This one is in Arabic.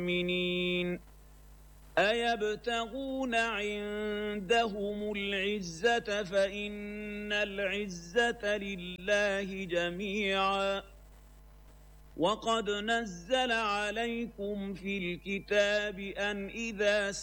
المؤمنين أيبتغون عندهم العزة فإن العزة لله جميعا وقد نزل عليكم في الكتاب أن إذا